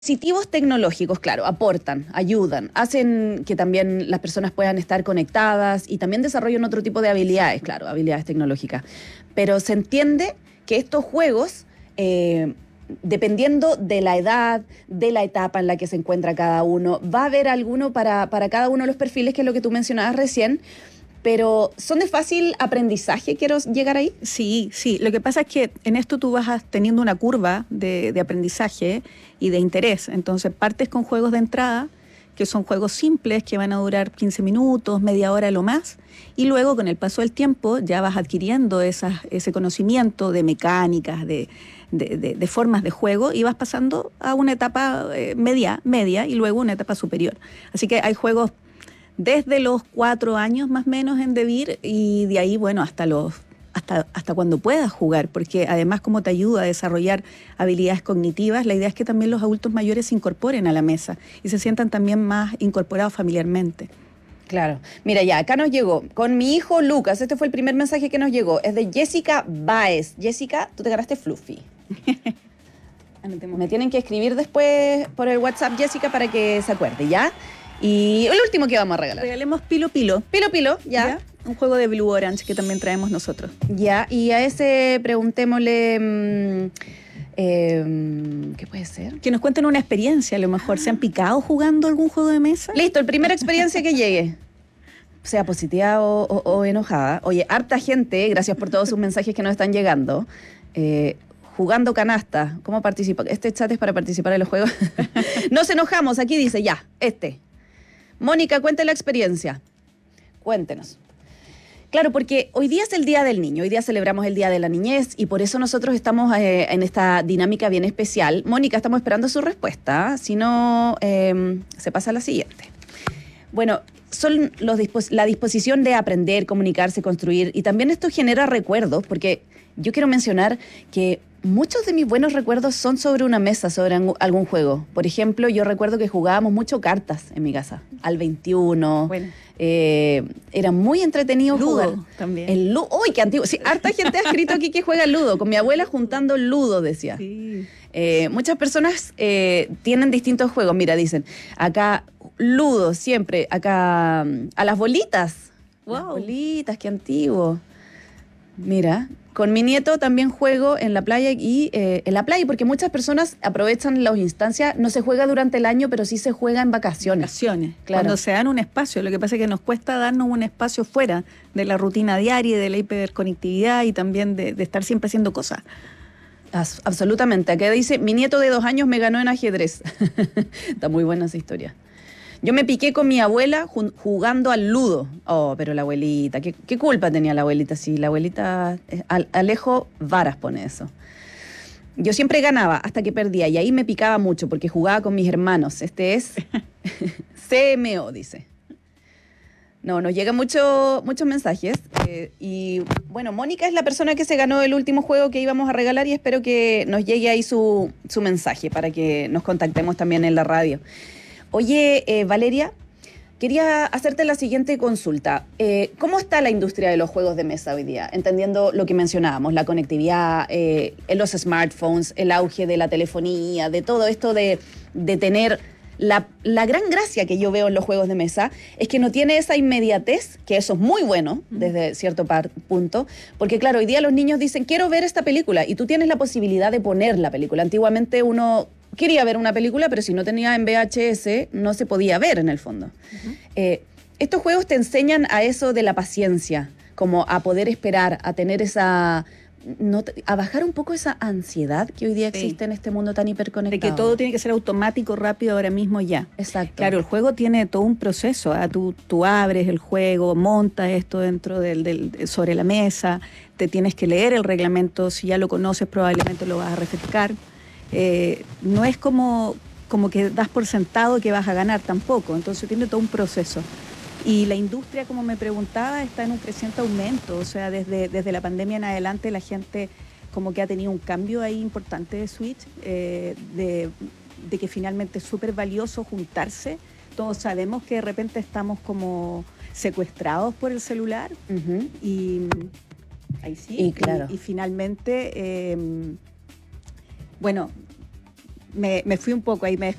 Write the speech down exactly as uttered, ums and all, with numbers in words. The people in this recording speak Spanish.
Dispositivos tecnológicos, claro, aportan, ayudan, hacen que también las personas puedan estar conectadas y también desarrollan otro tipo de habilidades, claro, habilidades tecnológicas. Pero se entiende que estos juegos, eh, dependiendo de la edad, de la etapa en la que se encuentra cada uno, va a haber alguno para, para cada uno de los perfiles, que es lo que tú mencionabas recién. Pero, ¿son de fácil aprendizaje? ¿Quiero llegar ahí? Sí, sí. Lo que pasa es que en esto tú vas teniendo una curva de, de aprendizaje y de interés. Entonces partes con juegos de entrada, que son juegos simples, que van a durar quince minutos, media hora lo más. Y luego, con el paso del tiempo, ya vas adquiriendo esas, ese conocimiento de mecánicas, de, de, de, de formas de juego, y vas pasando a una etapa eh, media, media y luego una etapa superior. Así que hay juegos desde los cuatro años más o menos en DeVir, y de ahí, bueno, hasta los hasta, hasta cuando puedas jugar, porque además, como te ayuda a desarrollar habilidades cognitivas, la idea es que también los adultos mayores se incorporen a la mesa y se sientan también más incorporados familiarmente. Claro. Mira, ya, acá nos llegó, con mi hijo Lucas, este fue el primer mensaje que nos llegó, es de Jessica Baez. Jessica, tú te ganaste Fluffy. Me tienen que escribir después por el WhatsApp, Jessica, para que se acuerde, ¿ya? Y el último que vamos a regalar. Regalemos Pilo Pilo. Pilo Pilo, ya. ¿Ya? Un juego de Blue Orange que también traemos nosotros. Ya, y a ese preguntémosle... Mmm, eh, ¿qué puede ser? Que nos cuenten una experiencia, a lo mejor. ¿Se han picado jugando algún juego de mesa? Listo, el primera experiencia que llegue. Sea positiva o, o, o enojada. Oye, harta gente, gracias por todos sus mensajes que nos están llegando. Eh... Jugando canasta, ¿cómo participa? Este chat es para participar en los juegos. Nos enojamos, aquí dice, ya, este. Mónica, cuente la experiencia. Cuéntenos. Claro, porque hoy día es el Día del Niño, hoy día celebramos el Día de la Niñez y por eso nosotros estamos eh, en esta dinámica bien especial. Mónica, estamos esperando su respuesta, si no, eh, se pasa a la siguiente. Bueno, son los dispos- la disposición de aprender, comunicarse, construir, y también esto genera recuerdos, porque yo quiero mencionar que muchos de mis buenos recuerdos son sobre una mesa, sobre algún juego. Por ejemplo, yo recuerdo que jugábamos mucho cartas en mi casa, al veintiuno. Bueno. Eh, era muy entretenido Ludo jugar. También. El ludo. ¡Uy, qué antiguo! Sí, harta gente ha escrito aquí que juega ludo. Con mi abuela juntando ludo, decía. Sí. Eh, muchas personas eh, tienen distintos juegos. Mira, dicen, acá ludo siempre, acá a las bolitas. Wow. Las bolitas, qué antiguo. Mira, con mi nieto también juego en la playa y eh, en la playa, porque muchas personas aprovechan las instancias, no se juega durante el año, pero sí se juega en vacaciones. Vacaciones, Claro. Cuando se dan un espacio. Lo que pasa es que nos cuesta darnos un espacio fuera de la rutina diaria, de la hiperconectividad y también de, de estar siempre haciendo cosas. As- absolutamente. Acá dice, mi nieto de dos años me ganó en ajedrez. Está muy buena esa historia. Yo me piqué con mi abuela jun- jugando al ludo. Oh, pero la abuelita, ¿qué, qué culpa tenía la abuelita? Sí, la abuelita, eh, Al- Alejo Varas pone eso. Yo siempre ganaba hasta que perdía y ahí me picaba mucho porque jugaba con mis hermanos. Este es C M O, dice. No, nos llegan mucho, muchos mensajes. eh, y bueno, Mónica es la persona que se ganó el último juego que íbamos a regalar y espero que nos llegue ahí su, su mensaje para que nos contactemos también en la radio. Oye, eh, Valeria, quería hacerte la siguiente consulta. Eh, ¿Cómo está la industria de los juegos de mesa hoy día? Entendiendo lo que mencionábamos, la conectividad, eh, los smartphones, el auge de la telefonía, de todo esto de, de tener... La, la gran gracia que yo veo en los juegos de mesa es que no tiene esa inmediatez, que eso es muy bueno desde cierto par- punto, porque claro, hoy día los niños dicen, quiero ver esta película, y tú tienes la posibilidad de poner la película. Antiguamente uno quería ver una película, pero si no tenía en V H S, no se podía ver en el fondo. Uh-huh. Eh, estos juegos te enseñan a eso de la paciencia, como a poder esperar, a tener esa... No te, a bajar un poco esa ansiedad que hoy día existe sí. en este mundo tan hiperconectado. De que todo tiene que ser automático, rápido, ahora mismo ya. Exacto. Claro, el juego tiene todo un proceso. ¿eh? Tú, tú abres el juego, montas esto dentro del, del sobre la mesa, te tienes que leer el reglamento, si ya lo conoces probablemente lo vas a refrescar. Eh, no es como, como que das por sentado que vas a ganar tampoco, entonces tiene todo un proceso. Y la industria, como me preguntaba, está en un creciente aumento. O sea, desde, desde la pandemia en adelante la gente como que ha tenido un cambio ahí importante de switch, eh, de, de que finalmente es súper valioso juntarse. Todos sabemos que de repente estamos como secuestrados por el celular. Uh-huh. Y ahí sí. Y, claro. y, y finalmente, eh, bueno... me, me fui un poco ahí, me